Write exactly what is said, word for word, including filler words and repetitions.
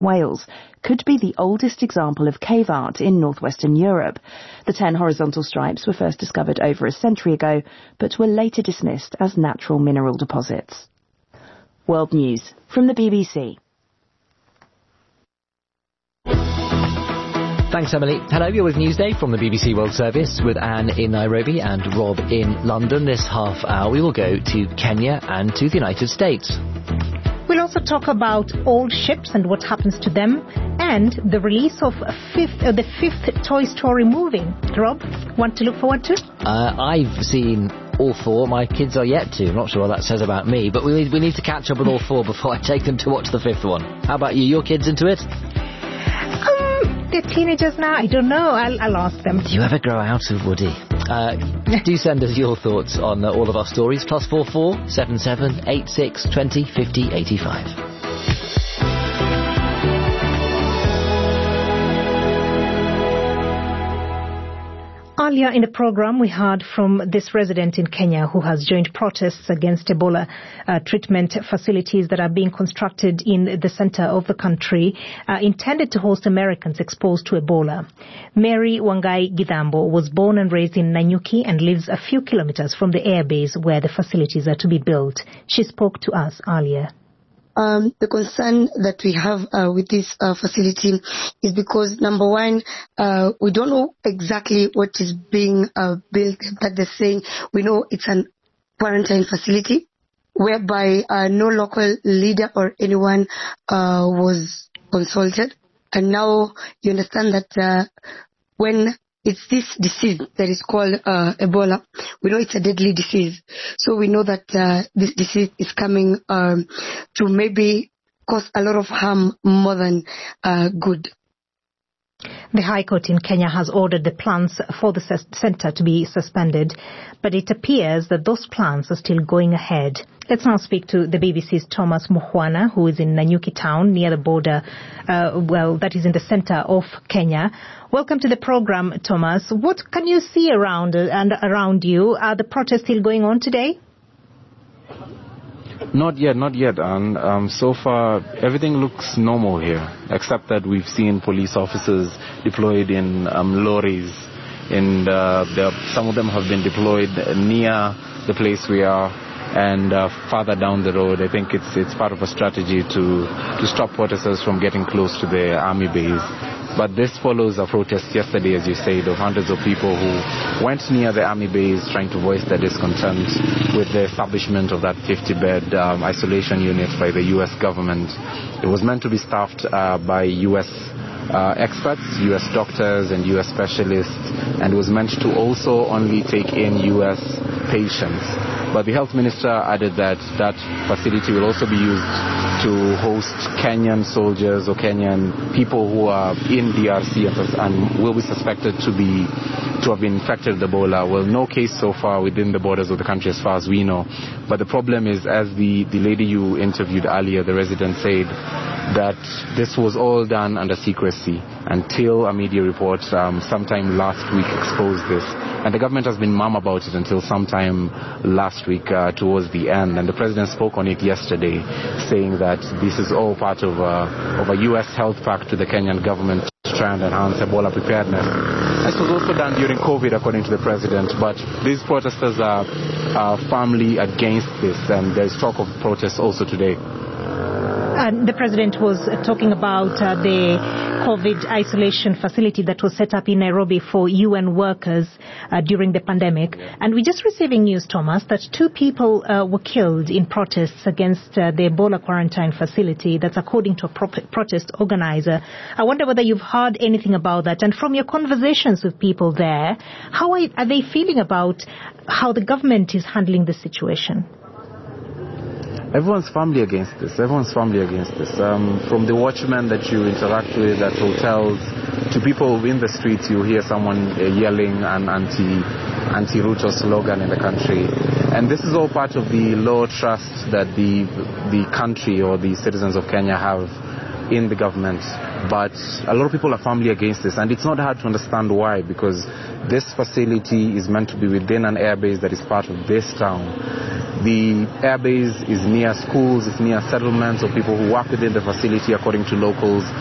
Wales, could be the oldest example of cave art in northwestern Europe. The ten horizontal stripes were first discovered over a century ago, but were later dismissed as natural mineral deposits. World News from the B B C. Thanks, Emily. Hello, you're with Newsday from the B B C World Service with Anne in Nairobi and Rob in London. This half hour we will go to Kenya and to the United States. We'll also talk about old ships and what happens to them, and the release of fifth, uh, the fifth Toy Story movie. Rob, want to look forward to? Uh, I've seen all four. My kids are yet to. I'm not sure what that says about me, but we need, we need to catch up with all four before I take them to watch the fifth one. How about you? Your kids into it? Um, they're teenagers now. I don't know. I'll, I'll ask them. Do you ever grow out of Woody? Uh, do send us your thoughts on uh, all of our stories. Plus four four seven seven eight six twenty fifty eighty five. Earlier in the program, we heard from this resident in Kenya who has joined protests against Ebola uh, treatment facilities that are being constructed in the center of the country, uh, intended to host Americans exposed to Ebola. Mary Wangai Gidambo was born and raised in Nanyuki and lives a few kilometers from the airbase where the facilities are to be built. She spoke to us earlier. Um, the concern that we have uh, with this uh, facility is because, number one, uh, we don't know exactly what is being uh, built, but they're saying we know it's a quarantine facility whereby uh, no local leader or anyone uh, was consulted. And now you understand that uh, when it's this disease that is called uh, Ebola, we know it's a deadly disease. So we know that uh, this disease is coming um, to maybe cause a lot of harm more than uh, good. The High Court in Kenya has ordered the plans for the centre to be suspended, but it appears that those plans are still going ahead. Let's now speak to the B B C's Thomas Mukhwana, who is in Nanyuki town near the border, uh, well, that is in the centre of Kenya. Welcome to the program, Thomas. What can you see around uh, and around you? Are the protests still going on today? Not yet, not yet. And um, so far, everything looks normal here, except that we've seen police officers deployed in um, lorries. And uh, some of them have been deployed near the place we are and uh, farther down the road. I think it's it's part of a strategy to, to stop protesters from getting close to the army base. But this follows a protest yesterday, as you said, of hundreds of people who went near the army base trying to voice their discontent with the establishment of that fifty-bed um, isolation unit by the U S government. It was meant to be staffed uh, by U S uh, experts, U S doctors and U S specialists, and it was meant to also only take in U S patients. But the health minister added that that facility will also be used to host Kenyan soldiers or Kenyan people who are in D R C and will be suspected to be to have been infected with Ebola. Well, no case so far within the borders of the country as far as we know. But the problem is, as the, the lady you interviewed earlier, the resident said, that this was all done under secrecy until a media report um, sometime last week exposed this. And the government has been mum about it until sometime last week uh, towards the end. And the president spoke on it yesterday, saying that this is all part of a, of a U S health pact to the Kenyan government to try and enhance Ebola preparedness. This was also done during COVID, according to the president. But these protesters are, are firmly against this, and there's talk of protests also today. And the president was talking about uh, the COVID isolation facility that was set up in Nairobi for U N workers uh, during the pandemic. Yeah. And we're just receiving news, Thomas, that two people uh, were killed in protests against uh, the Ebola quarantine facility. That's according to a pro- protest organizer. I wonder whether you've heard anything about that. And from your conversations with people there, how are, are they feeling about how the government is handling the situation? Everyone's firmly against this. Everyone's firmly against this. Um, from the watchmen that you interact with at hotels to people in the streets, you hear someone uh, yelling an anti, anti-Ruto slogan in the country. And this is all part of the low trust that the, the country or the citizens of Kenya have in the government, but a lot of people are firmly against this, and it's not hard to understand why, because this facility is meant to be within an airbase that is part of this town. The airbase is near schools, it's near settlements of people who work within the facility according to locals.